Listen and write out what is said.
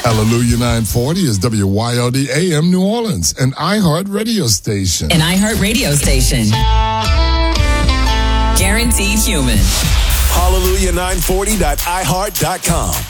Hallelujah 940 is WYLD AM New Orleans, an iHeart radio station. An iHeart radio station. Guaranteed human. Hallelujah940.iheart.com.